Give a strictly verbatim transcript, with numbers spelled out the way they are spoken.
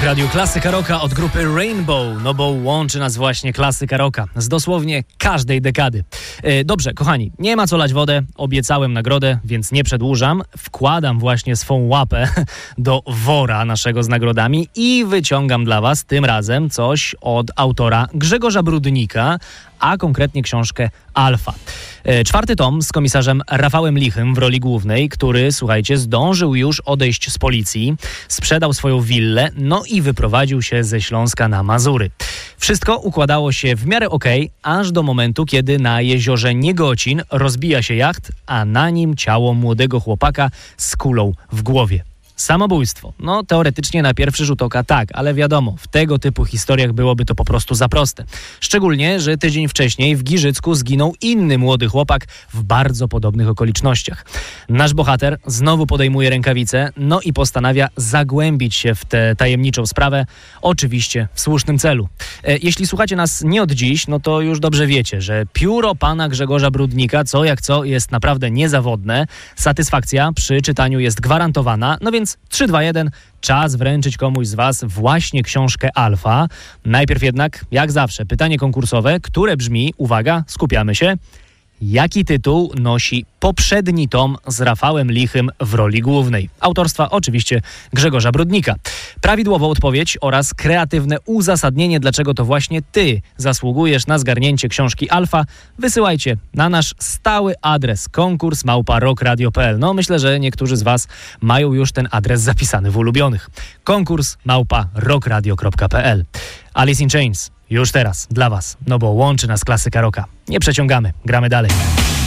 Radiu Klasyka Rocka od grupy Rainbow, no bo łączy nas właśnie klasyka rocka z dosłownie każdej dekady. E, dobrze, kochani, nie ma co lać wodę, obiecałem nagrodę, więc nie przedłużam. Wkładam właśnie swą łapę do wora naszego z nagrodami i wyciągam dla was tym razem coś od autora Grzegorza Brudnika, a konkretnie książkę Alfa. E, czwarty tom z komisarzem Rafałem Lichym w roli głównej, który, słuchajcie, zdążył już odejść z policji, sprzedał swoją willę, no i wyprowadził się ze Śląska na Mazury. Wszystko układało się w miarę okej, aż do momentu, kiedy na jeziorze Niegocin rozbija się jacht, a na nim ciało młodego chłopaka z kulą w głowie. Samobójstwo. No teoretycznie na pierwszy rzut oka tak, ale wiadomo, w tego typu historiach byłoby to po prostu za proste. Szczególnie, że tydzień wcześniej w Giżycku zginął inny młody chłopak w bardzo podobnych okolicznościach. Nasz bohater znowu podejmuje rękawice, no i postanawia zagłębić się w tę tajemniczą sprawę, oczywiście w słusznym celu. E, jeśli słuchacie nas nie od dziś, no to już dobrze wiecie, że pióro pana Grzegorza Brudnika, co jak co, jest naprawdę niezawodne. Satysfakcja przy czytaniu jest gwarantowana, no więc trzy, dwa, jeden, czas wręczyć komuś z was właśnie książkę Alfa. Najpierw jednak, jak zawsze, pytanie konkursowe, które brzmi, uwaga, skupiamy się, jaki tytuł nosi poprzedni tom z Rafałem Lichym w roli głównej? Autorstwa oczywiście Grzegorza Brudnika. Prawidłową odpowiedź oraz kreatywne uzasadnienie, dlaczego to właśnie ty zasługujesz na zgarnięcie książki Alfa, wysyłajcie na nasz stały adres konkurs małpa rockradio kropka p l. No myślę, że niektórzy z was mają już ten adres zapisany w ulubionych. Konkurs małpa rockradio kropka p l. Alice in Chains już teraz dla was, no bo łączy nas klasyka rocka. Nie przeciągamy, gramy dalej.